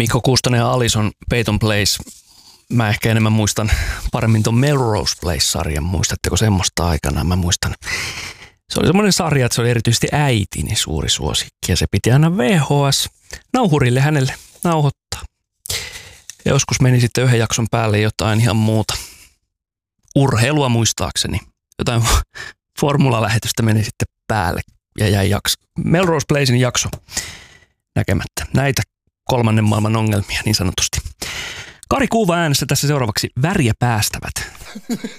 Mikko Kuustonen ja Alison Peyton Place. Mä ehkä enemmän muistan paremmin ton Melrose Place-sarjan. Muistatteko semmoista aikanaan? Mä muistan. Se oli semmoinen sarja, että se oli erityisesti äitini suuri suosikki. Ja se piti aina VHS-nauhurille hänelle nauhoittaa. Ja joskus meni sitten yhden jakson päälle jotain ihan muuta. Urheilua muistaakseni. Jotain formulalähetystä meni sitten päälle ja jäi Melrose Placein jakso näkemättä. Näitä kolmannen maailman ongelmia niin sanotusti. Kari Kuuva äänessä tässä seuraavaksi Väriä päästävät.